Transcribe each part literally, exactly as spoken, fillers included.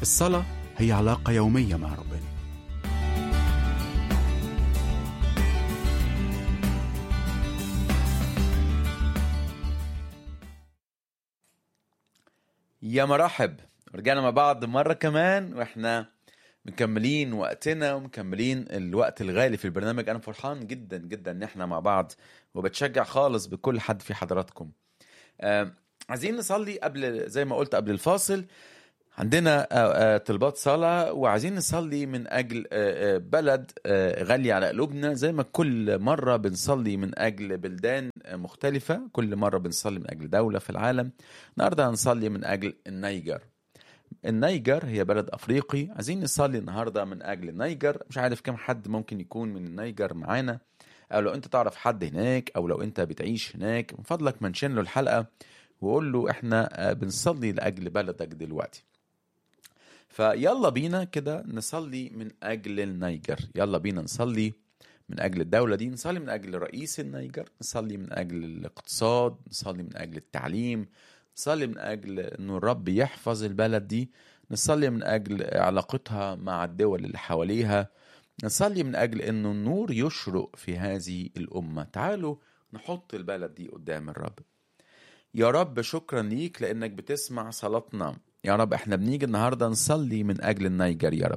الصلاة هي علاقة يومية مع ربنا. يا مرحب، رجعنا مع بعض مرة كمان واحنا مكملين وقتنا ومكملين الوقت الغالي في البرنامج. انا فرحان جدا جدا ان احنا مع بعض، وبتشجع خالص بكل حد في حضراتكم. آه عايزين نصلي قبل، زي ما قلت قبل الفاصل، عندنا آه طلبات صلاة، وعايزين نصلي من أجل آه بلد آه غالية على قلوبنا، زي ما كل مرة بنصلي من أجل بلدان مختلفة، كل مرة بنصلي من أجل دولة في العالم. النهاردة هنصلي من أجل النيجر. النيجر هي بلد أفريقي، عايزين نصلي النهاردة من أجل النيجر. مش عارف كم حد ممكن يكون من النيجر معانا، أو لو أنت تعرف حد هناك، أو لو أنت بتعيش هناك، من فضلك منشن له الحلقة وقول له إحنا بنصلي لأجل بلدك دلوقتي. فيلا بينا كده نصلي من أجل النيجر. يلا بينا نصلي من أجل الدولة دي، نصلي من أجل رئيس النيجر، نصلي من أجل الاقتصاد، نصلي من أجل التعليم، نصلي من أجل أنه الرب يحفظ البلد دي، نصلي من أجل علاقتها مع الدول اللي حواليها، نصلي من أجل أنه النور يشرق في هذه الأمة. تعالوا نحط البلد دي قدام الرب. يا رب شكرا ليك لأنك بتسمع صلاتنا. يا رب احنا بنيجي النهاردة نصلي من أجل النيجر. يا رب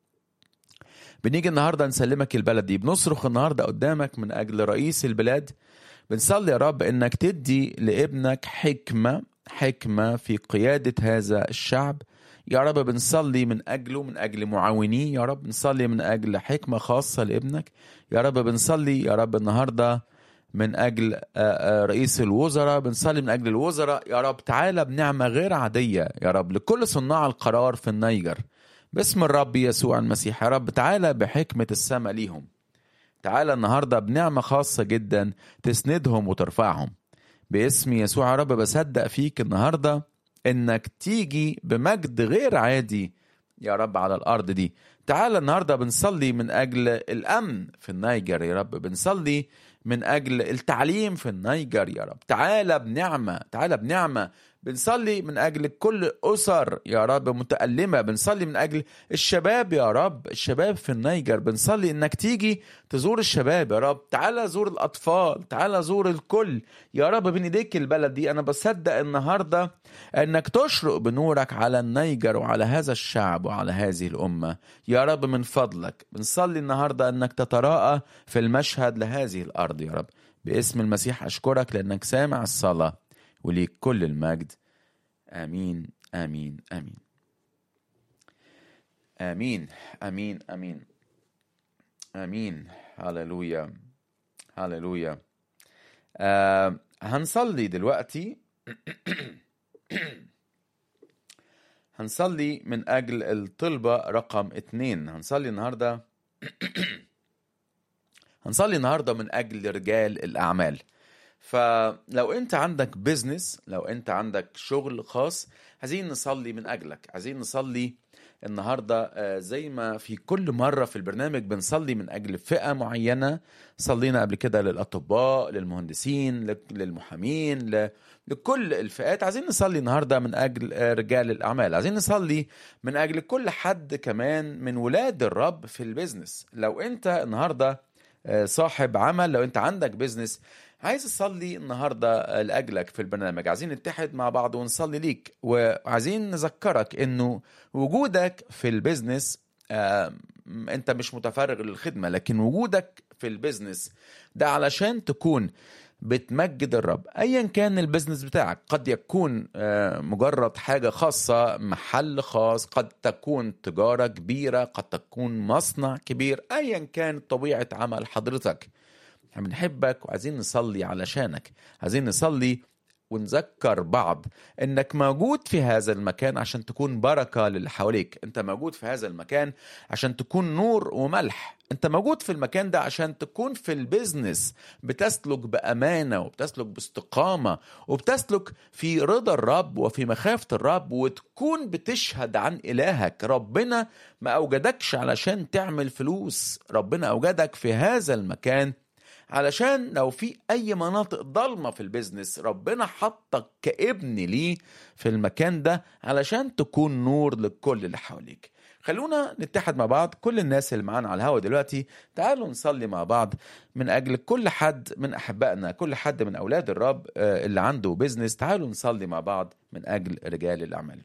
بنيجي النهاردة نسلمك البلد دي، بنصرخ النهاردة قدامك من أجل رئيس البلاد. بنصلي يا رب انك تدي لابنك حكمة حكمة في قيادة هذا الشعب. يا رب بنصلي من أجله، من أجل معاونيه. يا رب بنصلي من أجل حكمة خاصة لابنك. يا رب بنصلي يا رب النهاردة من أجل رئيس الوزراء، بنصلي من أجل الوزراء. يا رب تعالى بنعمة غير عادية يا رب لكل صناع القرار في النيجر باسم الرب يسوع المسيح. يا رب تعالى بحكمة السماء ليهم، تعالى النهاردة بنعمة خاصة جدا تسندهم وترفعهم باسم يسوع. يا رب بصدق فيك النهاردة انك تيجي بمجد غير عادي يا رب على الأرض دي. تعالى النهاردة بنصلي من أجل الأمن في النيجر يا رب، بنصلي من أجل التعليم في النيجر يا رب. تعالى بنعمة، تعالى بنعمة. بنصلي من أجل كل أسر يا رب متألمة، بنصلي من أجل الشباب يا رب، الشباب في النيجر. بنصلي إنك تيجي تزور الشباب يا رب. تعالى زور الأطفال، تعالى زور الكل يا رب. بين إيديك البلد دي، أنا بصدق النهاردة إنك تشرق بنورك على النيجر وعلى هذا الشعب وعلى هذه الأمة يا رب. من فضلك بنصلي النهاردة إنك تتراءى في المشهد لهذه الأرض يا رب باسم المسيح. أشكرك لأنك سامع الصلاة، وليك كل المجد. آمين آمين آمين آمين آمين آمين آمين. هاللويا هاللويا. آه هنصلي دلوقتي هنصلي من أجل الطلبة رقم اتنين. هنصلي النهاردة هنصلي النهاردة من أجل رجال الأعمال. فلو انت عندك بيزنس، لو انت عندك شغل خاص، عايزين نصلي من اجلك. عايزين نصلي النهاردة زي ما في كل مرة في البرنامج بنصلي من اجل فئة معينة. صلينا قبل كده للأطباء، للمهندسين، للمحامين، لكل الفئات. عايزين نصلي النهاردة من اجل رجال الاعمال. عايزين نصلي من اجل كل حد كمان من ولاد الرب في البيزنس. لو انت النهاردة صاحب عمل، لو انت عندك بيزنس، عايز اصلي النهاردة لأجلك في البرنامج. عايزين نتحد مع بعض ونصلي ليك، وعايزين نذكرك انه وجودك في البيزنس آه انت مش متفرغ للخدمة، لكن وجودك في البيزنس ده علشان تكون بتمجد الرب. ايا كان البيزنس بتاعك، قد يكون آه مجرد حاجة خاصة، محل خاص، قد تكون تجارة كبيرة، قد تكون مصنع كبير. ايا كان طبيعة عمل حضرتك، احنا بنحبك وعايزين نصلي علشانك. عايزين نصلي ونذكر بعض انك موجود في هذا المكان عشان تكون بركة للي حواليك. انت موجود في هذا المكان عشان تكون نور وملح. انت موجود في المكان ده عشان تكون في البيزنس بتسلك بأمانة وبتسلك باستقامة وبتسلك في رضا الرب وفي مخافة الرب، وتكون بتشهد عن إلهك. ربنا ما أوجدكش علشان تعمل فلوس، ربنا أوجدك في هذا المكان علشان لو في أي مناطق ضلمة في البيزنس ربنا حطك كابن ليه في المكان ده علشان تكون نور لكل اللي حواليك. خلونا نتحد مع بعض، كل الناس اللي معانا على الهوا دلوقتي تعالوا نصلي مع بعض من أجل كل حد من أحبائنا، كل حد من أولاد الرب اللي عنده بيزنس. تعالوا نصلي مع بعض من أجل رجال الأعمال.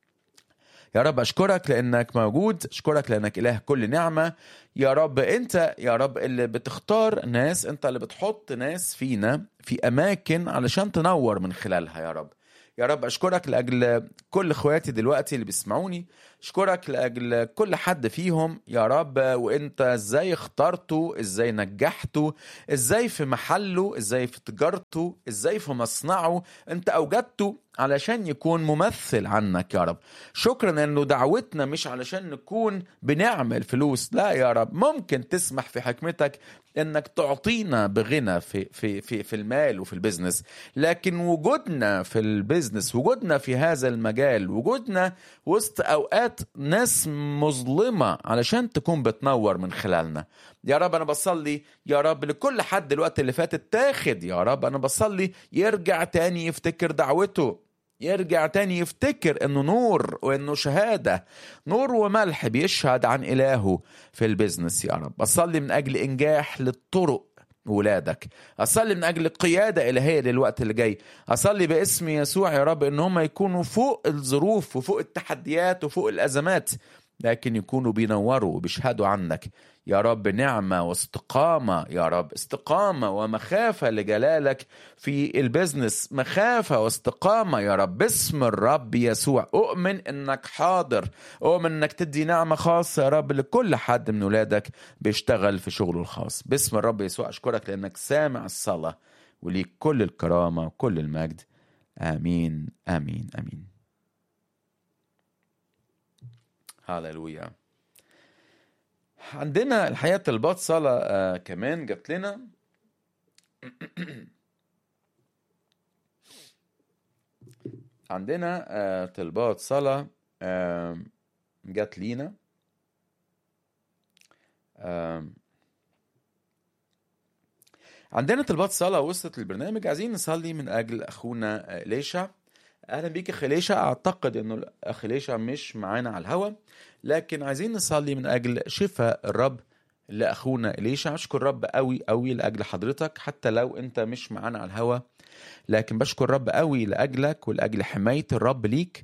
يا رب أشكرك لأنك موجود، أشكرك لأنك إله كل نعمة. يا رب أنت يا رب اللي بتختار ناس، أنت اللي بتحط ناس فينا في أماكن علشان تنور من خلالها. يا رب يا رب أشكرك لأجل كل اخواتي دلوقتي اللي بيسمعوني، أشكرك لأجل كل حد فيهم يا رب، وإنت إزاي اخترته، إزاي نجحته، إزاي في محله، إزاي في تجارته، إزاي في مصنعه أنت أوجدته علشان يكون ممثل عنك يا رب. شكرا أنه دعوتنا مش علشان نكون بنعمل فلوس، لا يا رب، ممكن تسمح في حكمتك انك تعطينا بغنى في في في في المال وفي البيزنس، لكن وجودنا في البيزنس، وجودنا في هذا المجال، وجودنا وسط اوقات ناس مظلمة علشان تكون بتنور من خلالنا. يا رب انا بصلي يا رب لكل حد الوقت اللي فات تاخد، يا رب انا بصلي يرجع تاني يفتكر دعوته، يرجع تاني يفتكر انه نور وانه شهادة، نور وملح بيشهد عن إلهه في البيزنس. يا رب أصلي من أجل إنجاح للطرق ولادك، أصلي من أجل قيادة إلهية للوقت اللي جاي، أصلي باسم يسوع يا رب إن هم يكونوا فوق الظروف وفوق التحديات وفوق الأزمات، لكن يكونوا بينوروا وبيشهدوا عنك يا رب. نعمة واستقامة يا رب، استقامة ومخافة لجلالك في البزنس، مخافة واستقامة يا رب باسم الرب يسوع. أؤمن إنك حاضر، أؤمن إنك تدي نعمة خاصة يا رب لكل حد من ولادك بيشتغل في شغله الخاص باسم الرب يسوع. أشكرك لأنك سامع الصلاة وليك كل الكرامة وكل المجد. آمين آمين آمين. هاللويا. عندنا الحقيقة طلبات صلاة آه كمان جات لنا. عندنا آه طلبات صلاة آه جات لينا. آه عندنا طلبات صلاة وسط البرنامج، عايزين نصلي من أجل أخونا إليشع. أهلا بيك أخي إليشع. أعتقد أنه الأخ إليشع مش معانا على الهوا، لكن عايزين نصلي من أجل شفاء الرب لأخونا إليشع. أشكر رب قوي قوي لأجل حضرتك حتى لو أنت مش معانا على الهوا، لكن بشكر رب قوي لأجلك ولأجل حماية الرب ليك.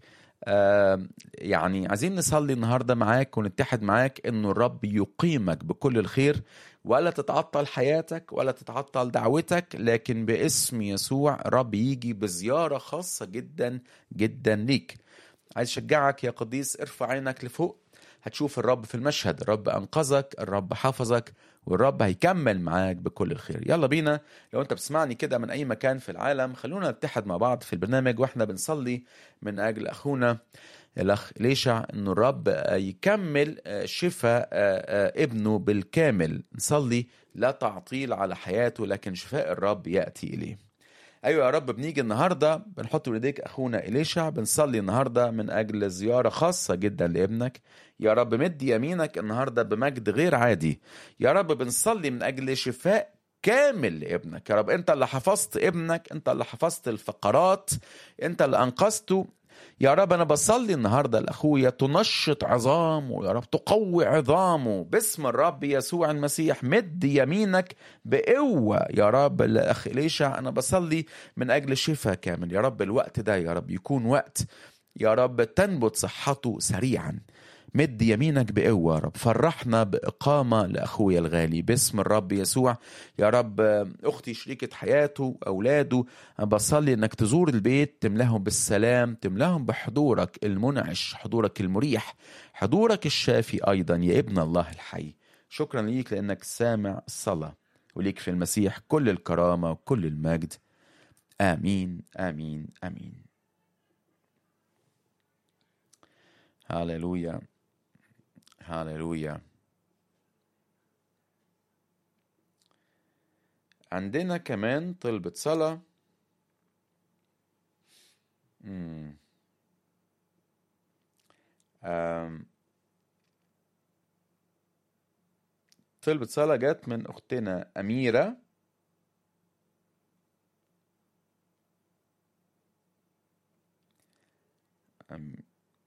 آه يعني عايزين نصلي النهاردة معاك ونتحد معاك أنه الرب يقيمك بكل الخير، ولا تتعطل حياتك ولا تتعطل دعوتك، لكن باسم يسوع الرب يجي بزيارة خاصة جدا جدا ليك. عايز شجعك يا قديس، ارفع عينك لفوق، هتشوف الرب في المشهد. الرب أنقذك، الرب حافظك، والرب هيكمل معاك بكل الخير. يلا بينا، لو انت بتسمعني كده من اي مكان في العالم، خلونا نتحد مع بعض في البرنامج واحنا بنصلي من اجل اخونا الاخ إليشع انه الرب يكمل شفاء ابنه بالكامل. نصلي لا تعطيل على حياته، لكن شفاء الرب يأتي اليه. ايوه يا رب، بنيجي النهارده بنحط بيديك اخونا إليشع، بنصلي النهارده من اجل زياره خاصه جدا لابنك. يا رب مد يمينك النهارده بمجد غير عادي. يا رب بنصلي من اجل شفاء كامل لابنك. يا رب انت اللي حفظت ابنك، انت اللي حفظت الفقرات، انت اللي انقذته. يا رب أنا بصلي النهاردة لأخويا تنشط عظامه، يا رب تقوي عظامه باسم الرب يسوع المسيح. مد يمينك بقوة يا رب لأخ إليشع. أنا بصلي من أجل شفاء كامل يا رب. الوقت ده يا رب يكون وقت يا رب تنبت صحته سريعا. مد يمينك بقوة يا رب، فرحنا بإقامة لأخويا الغالي باسم الرب يسوع. يا رب أختي شريكة حياته، أولاده، أنا بصلي أنك تزور البيت، تملاهم بالسلام، تملاهم بحضورك المنعش، حضورك المريح، حضورك الشافي أيضا يا ابن الله الحي. شكرا ليك لأنك سامع الصلاة، وليك في المسيح كل الكرامة وكل المجد. آمين آمين آمين. هاللويا هاللويا. عندنا كمان طلبة صلاة. مم. آم. طلبة صلاة جات من أختنا أميرة. آمين.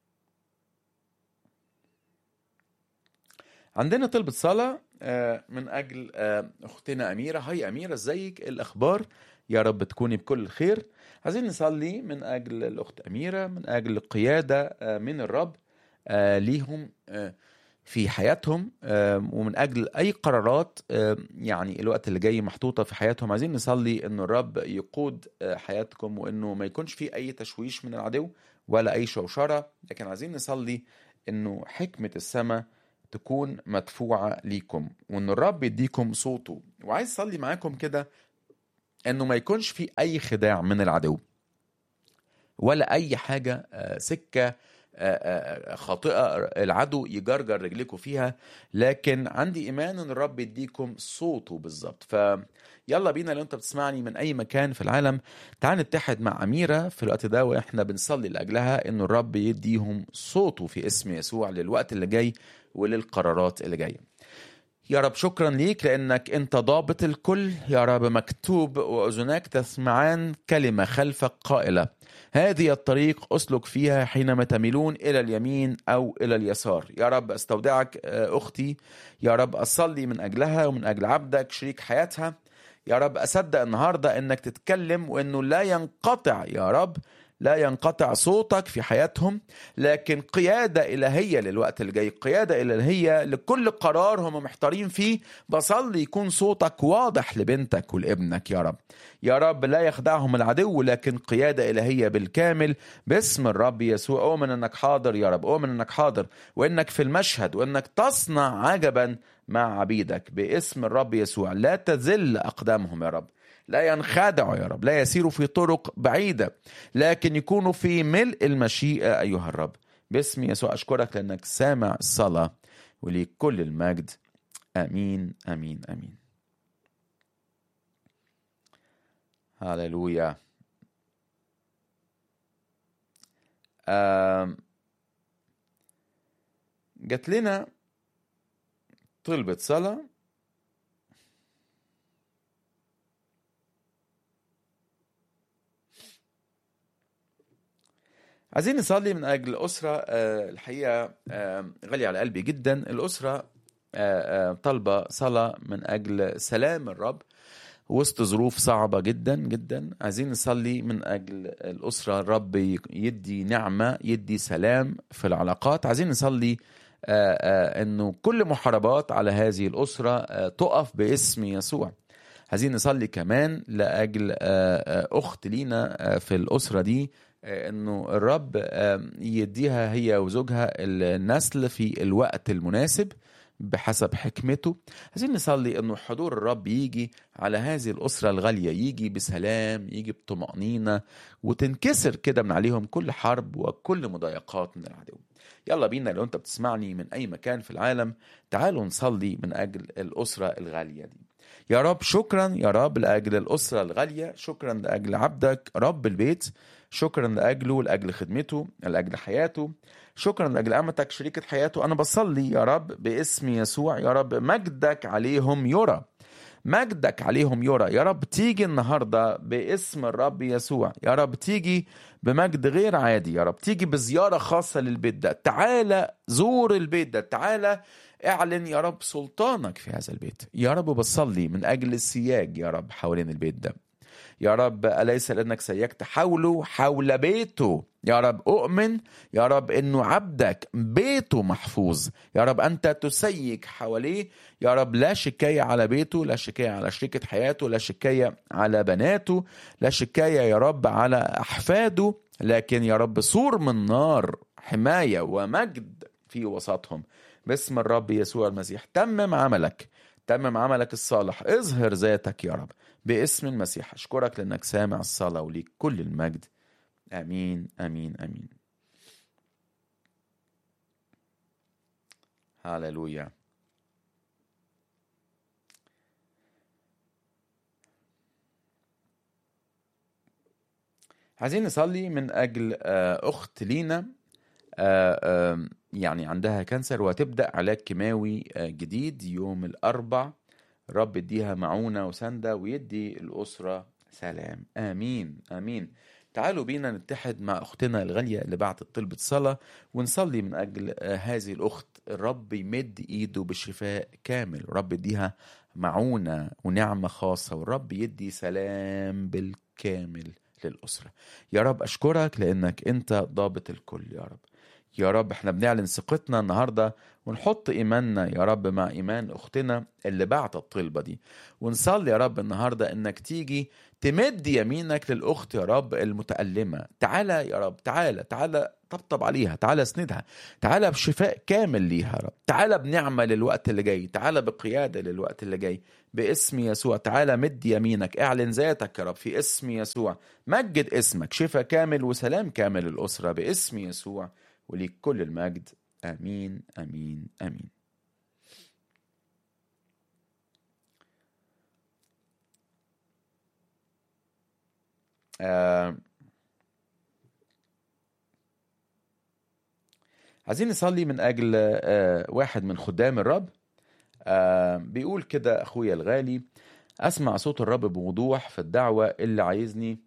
عندنا طلبة صلاة آه، من أجل آه، أختنا أميرة. هاي أميرة، ازيك؟ إيه الأخبار؟ يا رب تكوني بكل خير. عايزين نصلي من أجل الأخت أميرة، من أجل قيادة آه، من الرب آه، ليهم آه، في حياتهم، آه، ومن أجل أي قرارات آه، يعني الوقت اللي جاي محطوطة في حياتهم. عايزين نصلي إنه الرب يقود آه، حياتكم، وإنه ما يكونش في أي تشويش من العدو ولا أي شوشرة، لكن عايزين نصلي إنه حكمة السماء تكون مدفوعة ليكم، وإن الرب يديكم صوته. وعايز أصلي معاكم كده إنه ما يكونش في أي خداع من العدو ولا أي حاجة آه، سكة آه، آه، خاطئة العدو يجرجر رجلكم فيها، لكن عندي إيمان إن الرب يديكم صوته بالظبط. فيلا بينا، لو أنت بتسمعني من أي مكان في العالم، تعال نتحد مع أميرة في الوقت ده، وإحنا بنصلي لأجلها إن الرب يديهم صوته في اسم يسوع للوقت اللي جاي وللقرارات اللي جاية. يا رب شكرا ليك لأنك أنت ضابط الكل. يا رب مكتوب: وأذناك تسمعان كلمة خلفك قائلة هذه الطريق أسلك فيها حينما تميلون إلى اليمين أو إلى اليسار. يا رب أستودعك آه، أختي، يا رب أصلي من أجلها ومن أجل عبدك شريك حياتها. يا رب أصدق النهاردة أنك تتكلم، وأنه لا ينقطع يا رب لا ينقطع صوتك في حياتهم، لكن قيادة إلهية للوقت الجاي، قيادة إلهية لكل قرار هم محتارين فيه. بصلي يكون صوتك واضح لبنتك ولابنك يا رب. يا رب لا يخدعهم العدو، لكن قيادة إلهية بالكامل باسم الرب يسوع. أؤمن أنك حاضر يا رب، أؤمن أنك حاضر، وأنك في المشهد، وأنك تصنع عجبا مع عبيدك باسم الرب يسوع. لا تذل أقدامهم يا رب، لا ينخدعوا يا رب، لا يسيروا في طرق بعيدة، لكن يكونوا في ملء المشيئة أيها الرب باسم يسوع. أشكرك لأنك سامع الصلاة، وليك كل المجد. آمين آمين آمين. هاللويا. آم، جات لنا طلبة صلاة عايزين نصلي من أجل أسرة آه، الحقيقة آه، غالية على قلبي جدا. الأسرة آه، آه، طالبة صلاة من أجل سلام الرب وسط ظروف صعبة جدا جدا. عايزين نصلي من أجل الأسرة، الرب يدي نعمة، يدي سلام في العلاقات. عايزين نصلي آه، آه، أنه كل محاربات على هذه الأسرة آه، تقف باسم يسوع. عايزين نصلي كمان لأجل آه، آه، أخت لينا آه، في الأسرة دي، آه، أنه الرب آه، يديها هي وزوجها النسل في الوقت المناسب بحسب حكمته. عايزين نصلي أنه حضور الرب يجي على هذه الأسرة الغالية، يجي بسلام، يجي بطمأنينة، وتنكسر كده من عليهم كل حرب وكل مضايقات من العدو. يلا بينا، لو أنت بتسمعني من أي مكان في العالم، تعالوا نصلي من أجل الأسرة الغالية دي. يا رب شكرا يا رب لأجل الأسرة الغالية، شكرا لأجل عبدك رب البيت، شكرا لأجله، لأجل خدمته، لأجل حياته، شكرا لأجل أمتك شريكة حياته. أنا بصلي يا رب باسم يسوع، يا رب مجدك عليهم يرى، مجدك عليهم يرى. يا رب تيجي النهاردة باسم الرب يسوع، يا رب تيجي بمجد غير عادي، يا رب تيجي بزيارة خاصة للبيت ده. تعالى زور البيت ده، تعالى اعلن يا رب سلطانك في هذا البيت. يا رب بصلي من أجل السياج يا رب حوالين البيت ده. يا رب أليس لأنك سيجت حوله حول بيته؟ يا رب أؤمن يا رب أنه عبدك بيته محفوظ. يا رب أنت تسيج حواليه يا رب، لا شكاية على بيته، لا شكاية على شريكة حياته، لا شكاية على بناته، لا شكاية يا رب على أحفاده، لكن يا رب سور من نار، حماية ومجد في وسطهم باسم الرب يسوع المسيح. تمم عملك، تمم عملك الصالح، اظهر ذاتك يا رب باسم المسيح. أشكرك لأنك سامع الصلاة، وليك كل المجد. آمين آمين آمين. هاللويا. عايزين نصلي من أجل أخت لينا يعني عندها كانسر وتبدأ علاج كيماوي جديد يوم الأربع. رب يديها معونة وسندة ويدي الأسرة سلام. آمين آمين. تعالوا بينا نتحد مع أختنا الغالية اللي بعتت طلبة صلاة ونصلي من أجل آه، هذه الأخت. الرب يمد إيده بالشفاء كامل، والرب يديها معونة ونعمة خاصة، والرب يدي سلام بالكامل للأسرة. يا رب أشكرك لأنك أنت ضابط الكل. يا رب يا رب احنا بنعلن ثقتنا النهاردة ونحط إيماننا يا رب مع إيمان أختنا اللي بعت الطلبة دي، ونصلي يا رب النهاردة إنك تيجي تمد يمينك للأخت يا رب المتألمة. تعالى يا رب، تعالى تعالى طبطب عليها، تعالى اسندها، تعالى بشفاء كامل ليها يا رب، تعالى بنعمة للوقت اللي جاي، تعالى بقيادة للوقت اللي جاي باسم يسوع. تعالى مد يمينك، اعلن ذاتك يا رب في اسم يسوع. مجد اسمك، شفاء كامل وسلام كامل للأسرة باسم يسوع، وليك كل المجد. آمين آمين آمين. آه عايزين نصلي من أجل آه واحد من خدام الرب. آه بيقول كده: أخويا الغالي، أسمع صوت الرب بوضوح في الدعوة اللي عايزني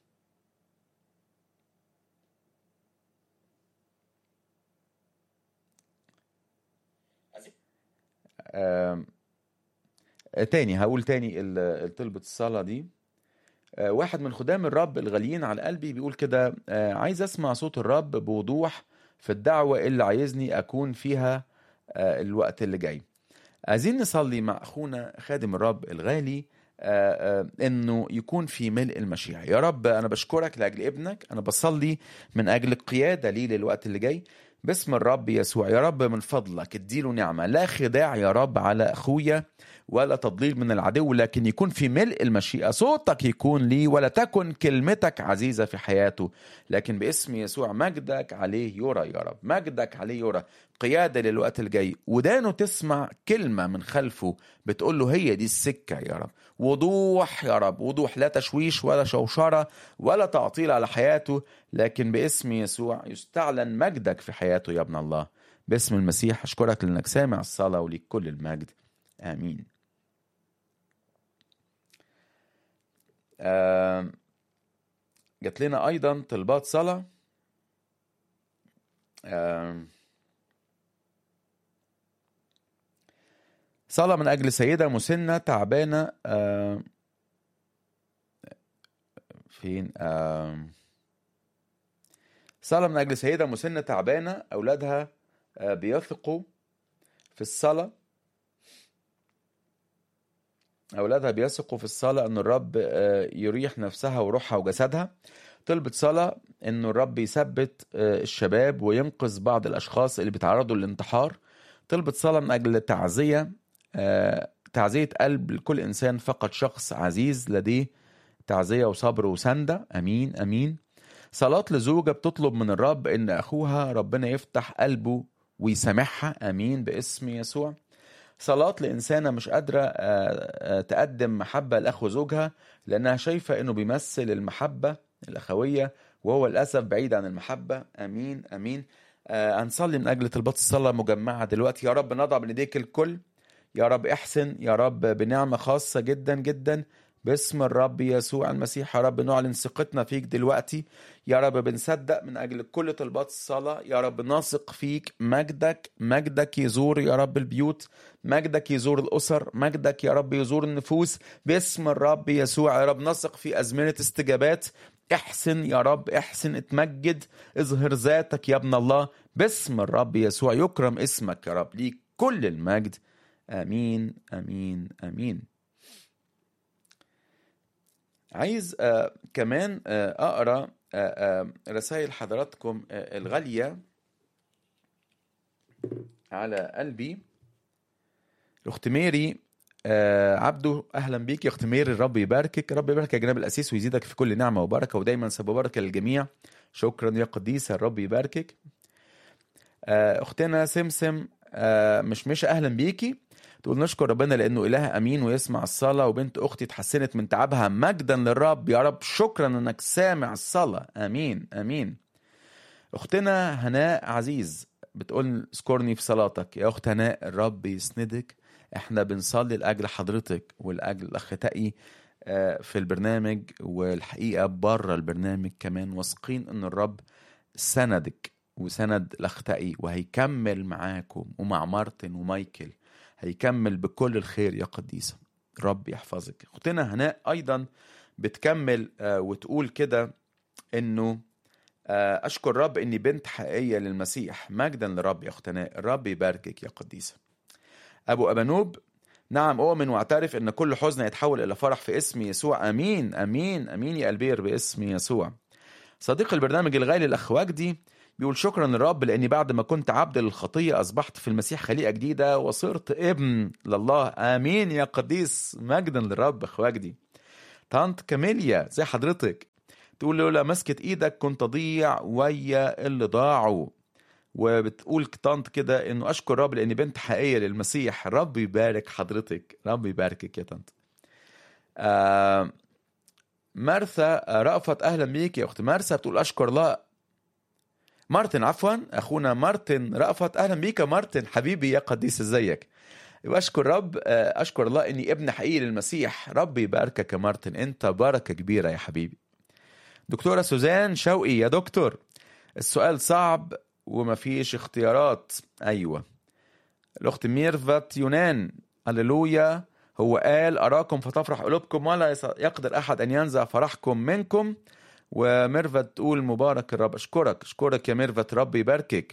آه تاني هقول تاني ال- طلبة الصلاة دي. آه واحد من خدام الرب الغاليين على قلبي بيقول كده: آه عايز أسمع صوت الرب بوضوح في الدعوة اللي عايزني أكون فيها آه الوقت اللي جاي. عايزين نصلي مع أخونا خادم الرب الغالي آه، آه، إنه يكون في ملء المشيئة. يا رب أنا بشكرك لأجل ابنك، أنا بصلي من أجل القيادة ليه للوقت اللي جاي باسم الرب يسوع. يا رب من فضلك اديله نعمة، لا خداع يا رب على أخويا ولا تضليل من العدو، لكن يكون في ملء المشيئة، صوتك يكون لي ولا تكن كلمتك عزيزة في حياته، لكن باسم يسوع مجدك عليه يرى يا رب، مجدك عليه يرى. قيادة للوقت الجاي، ودانه تسمع كلمة من خلفه بتقول له هي دي السكة يا رب. وضوح يا رب، وضوح، لا تشويش ولا شوشرة ولا تعطيل على حياته، لكن باسم يسوع يستعلن مجدك في حياته يا ابن الله. باسم المسيح أشكرك لأنك سامع الصلاة وليك كل المجد. آمين. آه جات لنا أيضا طلبات صلاة. آه صلاة من أجل سيدة مسنة تعبانة. آه فين آه صلاة من أجل سيدة مسنة تعبانة، أولادها آه بيثقوا في الصلاة أولادها بيثقوا في الصلاة أن الرب آه يريح نفسها وروحها وجسدها. طلبت صلاة أن الرب يثبت آه الشباب وينقذ بعض الأشخاص اللي بيتعرضوا للانتحار. طلبت صلاة من أجل تعزية آه تعزية قلب لكل إنسان فقد شخص عزيز لديه، تعزية وصبر وسندة. أمين أمين. صلاة لزوجة بتطلب من الرب إن أخوها ربنا يفتح قلبه ويسامحها. أمين باسم يسوع. صلاة لإنسانة مش قادرة تقدم محبة لأخو زوجها لأنها شايفة إنه بيمثل المحبة الأخوية وهو للأسف بعيد عن المحبة. أمين أمين. هنصلي من أجل طلبات الصلاة مجمعة دلوقتي. يا رب نضع بين يديك الكل. يا رب احسن يا رب بنعمة خاصة جدا جدا باسم الرب يسوع المسيح. يا رب نعلن ثقتنا فيك دلوقتي. يا رب بنصدق من أجل كل طلبات الصلاة. يا رب نثق فيك. مجدك مجدك يزور يا رب البيوت، مجدك يزور الأسر، مجدك يا رب يزور النفوس باسم الرب يسوع. يا رب نثق في أزمنة استجابات. احسن يا رب، احسن، اتمجد، اظهر ذاتك يا ابن الله باسم الرب يسوع. يكرم اسمك يا رب، ليك كل المجد. آمين آمين آمين. عايز آه كمان آه أقرأ آه آه رسائل حضراتكم آه الغالية على قلبي. أخت ميري آه عبده، أهلا بيك يا أخت ميري. الرب يباركك، الرب يبارك يا جناب الأسيس ويزيدك في كل نعمة وبركة، ودايما سبب بركة للجميع. شكرا يا قديسة، الرب يباركك. آه أختنا سمسم آه مش مش أهلا بيكي، تقول نشكر ربنا لأنه إله أمين ويسمع الصلاة، وبنت أختي اتحسنت من تعبها. مجدا للرب. يا رب شكرا أنك سامع الصلاة. أمين أمين. أختنا هناء عزيز بتقول اذكرني في صلاتك. يا أخت هناء الرب يسندك. احنا بنصلي لأجل حضرتك ولأجل الأخ تقي في البرنامج، والحقيقة بره البرنامج كمان، واثقين ان الرب سندك وسند لختقي، وهيكمل معاكم ومع مارتن ومايكل، هيكمل بكل الخير يا قديسة. رب يحفظك. اختنا هناء ايضا بتكمل وتقول كده انه اشكر رب اني بنت حقيقية للمسيح. مجدا لرب يا اخت هناء، الرب يباركك يا قديسة. ابو ابانوب: نعم أؤمن وأعترف أن كل حزن يتحول إلى فرح في اسم يسوع. أمين أمين أمين يا البير باسم يسوع. صديق البرنامج الغالي الأخ وجدي بيقول: شكرا للرب لأني بعد ما كنت عبد للخطية أصبحت في المسيح خليقة جديدة وصرت ابن لله. آمين يا قديس، مجدا للرب. أخ وجدي. طنط كاميليا زي حضرتك تقول: لولا مسكة إيدك كنت أضيع ويا اللي ضاعوا. وبتقول طنط كده انه اشكر رب لاني بنت حقيقيه للمسيح. رب يبارك حضرتك، رب يباركك يا طنط. آه مرثا رأفت: اهلا بيك يا اخت مرثا. بتقول: اشكر الله. مارتن عفوا اخونا مارتن رأفت: اهلا بيك يا مارتن حبيبي يا قديس، ازيك؟ واشكر رب آه اشكر الله اني ابن حقيقي للمسيح. رب يباركك يا مارتن، انت بركه كبيره يا حبيبي. دكتوره سوزان شوقي: يا دكتور السؤال صعب وما فيش اختيارات. أيوة. الأخت ميرفت يونان: هللويا، هو قال أراكم فتفرح قلوبكم ولا يقدر أحد أن ينزع فرحكم منكم. وميرفت تقول: مبارك الرب. أشكرك أشكرك يا ميرفت، رب يباركك.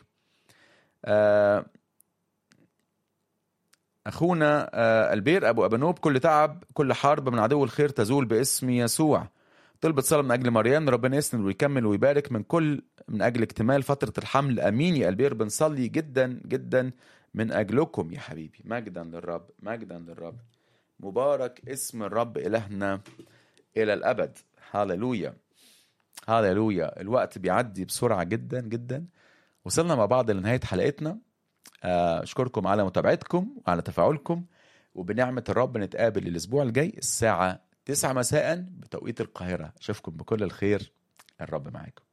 أخونا البير أبو أبانوب: كل تعب كل حرب من عدو الخير تزول باسم يسوع. طلبت صلاة من أجل مريم، ربنا يسند ويكمل ويبارك من كل من أجل اكتمال فترة الحمل. أمين يا البير، بنصلي جدا جدا من أجلكم يا حبيبي. مجدا للرب، مجدا للرب. مبارك اسم الرب إلهنا إلى الأبد. هاللويا هاللويا. الوقت بيعدي بسرعة جدا جدا. وصلنا مع بعض لنهاية حلقتنا. أشكركم على متابعتكم وعلى تفاعلكم، وبنعمة الرب نتقابل الأسبوع الجاي الساعة تسعة مساء بتوقيت القاهرة. أشوفكم بكل الخير، الرب معاكم.